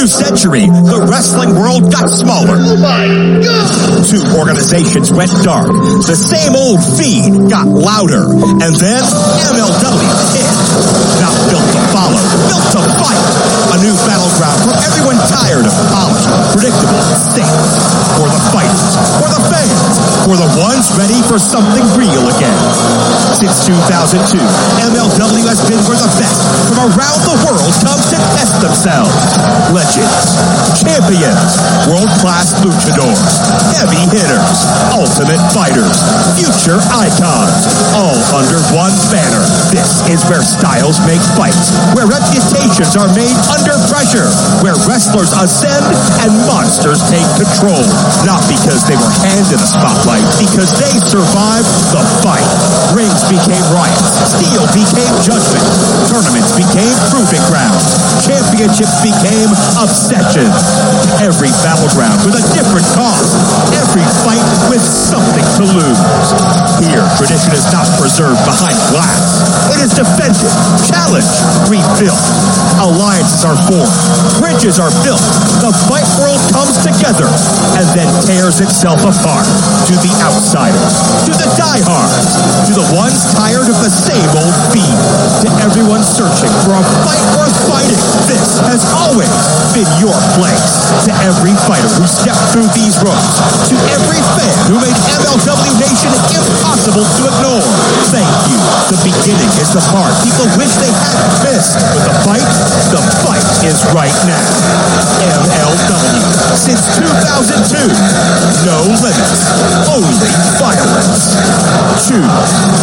century, the wrestling world got smaller. Oh my God! 2 organizations went dark. The same old feed got louder. And then MLW hit. Not built to follow, built to fight. A new battleground for everyone tired of polished, predictable mistakes. For the fighters, for the fans, for the ones ready for something real again. Since 2002, MLW has been where the best from around the world comes to test themselves. Legends, champions, world-class luchadors, heavy hitters, ultimate fighters, future icons, all under one banner. This is where styles make fights, where reputations are made under pressure, where wrestlers ascend and monsters take control. Not because they were handed a spotlight, because they survived the fight. Rings became riots, steel became judgment, tournaments became proving grounds, championships became obsessions. Every battleground with a different cause, every fight with something to lose. Here, tradition is not preserved behind glass. It is defended, challenged, rebuilt. Alliances are formed, bridges are built. The fight world comes together and then tears itself apart. To the outsiders, to the diehards, to the ones tired of the same old feed, to everyone searching for a fight worth fighting. This has always been your place. To every fighter who stepped through these ropes, to every fan who made MLW Nation impossible to ignore. Thank you. The beginning is the part people wish they hadn't missed. But the fight is right now. MLW. Since 2002. No limits. Only violence. Choose